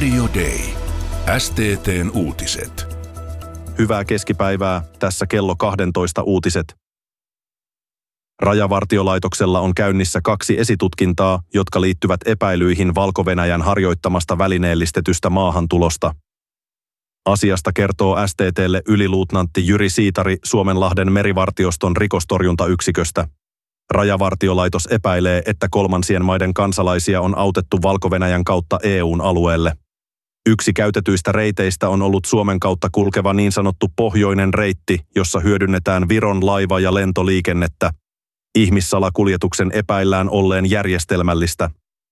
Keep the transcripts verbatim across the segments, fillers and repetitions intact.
Radio Day. S T T:n uutiset. Hyvää keskipäivää, tässä kello kaksitoista uutiset. Rajavartiolaitoksella on käynnissä kaksi esitutkintaa, jotka liittyvät epäilyihin Valko-Venäjän harjoittamasta välineellistetystä maahantulosta. Asiasta kertoo S T T:lle yliluutnantti Jyri Siitari Suomenlahden merivartioston rikostorjuntayksiköstä. Rajavartiolaitos epäilee, että kolmansien maiden kansalaisia on autettu Valko-Venäjän kautta E U:n alueelle. Yksi käytetyistä reiteistä on ollut Suomen kautta kulkeva niin sanottu pohjoinen reitti, jossa hyödynnetään Viron laiva- ja lentoliikennettä. Ihmissalakuljetuksen epäillään olleen järjestelmällistä.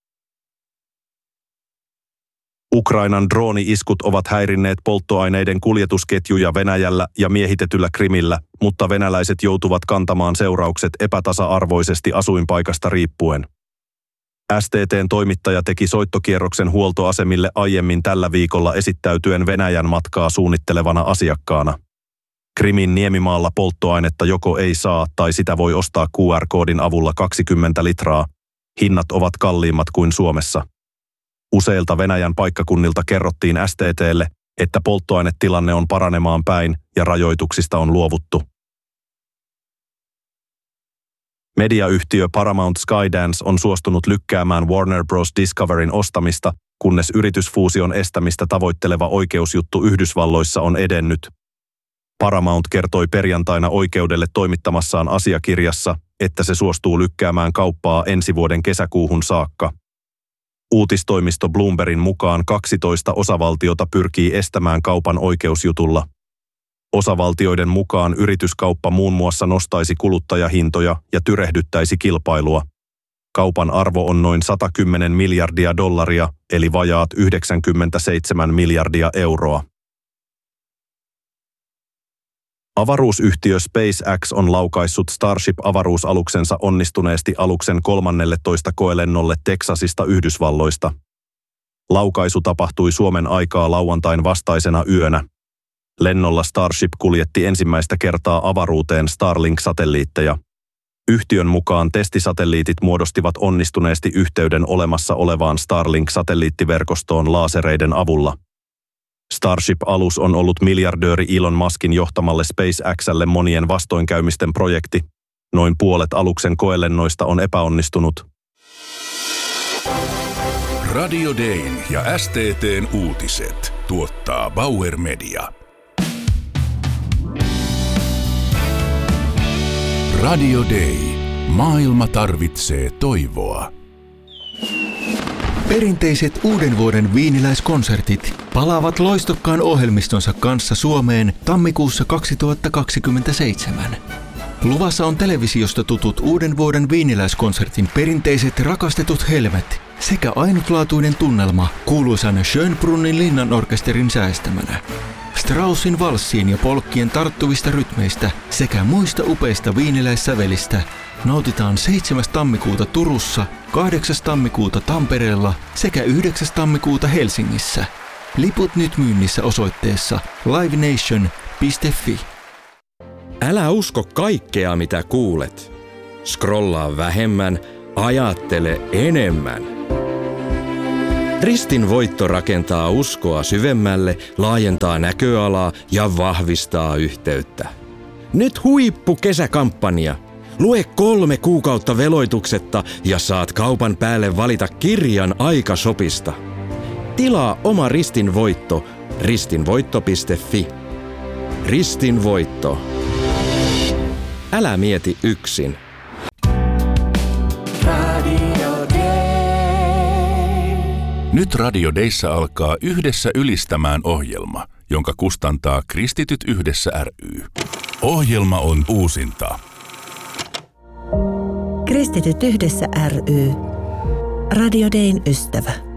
Ukrainan drooni-iskut ovat häirinneet polttoaineiden kuljetusketjuja Venäjällä ja miehitetyllä Krimillä, mutta venäläiset joutuvat kantamaan seuraukset epätasa-arvoisesti asuinpaikasta riippuen. S T T:n toimittaja teki soittokierroksen huoltoasemille aiemmin tällä viikolla esittäytyen Venäjän matkaa suunnittelevana asiakkaana. Krimin niemimaalla polttoainetta joko ei saa tai sitä voi ostaa Q R-koodin avulla kaksikymmentä litraa. Hinnat ovat kalliimmat kuin Suomessa. Useilta Venäjän paikkakunnilta kerrottiin S T T:lle, että polttoainetilanne on paranemaan päin ja rajoituksista on luovuttu. Mediayhtiö Paramount Skydance on suostunut lykkäämään Warner Bros. Discoveryn ostamista, kunnes yritysfuusion estämistä tavoitteleva oikeusjuttu Yhdysvalloissa on edennyt. Paramount kertoi perjantaina oikeudelle toimittamassaan asiakirjassa, että se suostuu lykkäämään kauppaa ensi vuoden kesäkuuhun saakka. Uutistoimisto Bloombergin mukaan kaksitoista osavaltiota pyrkii estämään kaupan oikeusjutulla. Osavaltioiden mukaan yrityskauppa muun muassa nostaisi kuluttajahintoja ja tyrehdyttäisi kilpailua. Kaupan arvo on noin sata kymmenen miljardia dollaria, eli vajaat yhdeksänkymmentäseitsemän miljardia euroa. Avaruusyhtiö SpaceX on laukaissut Starship-avaruusaluksensa onnistuneesti aluksen kolmannelletoista koelennolle Teksasista Yhdysvalloista. Laukaisu tapahtui Suomen aikaa lauantain vastaisena yönä. Lennolla Starship kuljetti ensimmäistä kertaa avaruuteen Starlink-satelliitteja. Yhtiön mukaan testisatelliitit muodostivat onnistuneesti yhteyden olemassa olevaan Starlink-satelliittiverkostoon laasereiden avulla. Starship-alus on ollut miljardööri Elon Muskin johtamalle SpaceXlle monien vastoinkäymisten projekti. Noin puolet aluksen koelennoista on epäonnistunut. Radio Dayn ja S T T:n uutiset tuottaa Bauer Media. Radio Day. Maailma tarvitsee toivoa. Perinteiset uuden vuoden viiniläiskonsertit palaavat loistokkaan ohjelmistonsa kanssa Suomeen tammikuussa kaksituhattakaksikymmentäseitsemän. Luvassa on televisiosta tutut uuden vuoden viiniläiskonsertin perinteiset rakastetut helmet sekä ainutlaatuinen tunnelma kuuluisan Schönbrunnin linnanorkesterin säestämänä. Straussin valssien ja polkkien tarttuvista rytmeistä sekä muista upeista viiniläissävelistä nautitaan seitsemäs tammikuuta Turussa, kahdeksas tammikuuta Tampereella sekä yhdeksäs tammikuuta Helsingissä. Liput nyt myynnissä osoitteessa live nation piste fi. Älä usko kaikkea, mitä kuulet. Scrollaa vähemmän, ajattele enemmän. Ristin voitto rakentaa uskoa syvemmälle, laajentaa näköalaa ja vahvistaa yhteyttä. Nyt huippu kesäkampanja. Lue kolme kuukautta veloituksetta ja saat kaupan päälle valita kirjan Aikashopista. Tilaa oma Ristin voitto ristinvoitto piste fi. Ristin voitto. Älä mieti yksin. Radio Day. Nyt Radio Dayssä alkaa Yhdessä ylistämään ohjelma, jonka kustantaa Kristityt Yhdessä ry. Ohjelma on uusinta. Kristityt Yhdessä ry. Radio Dayn ystävä.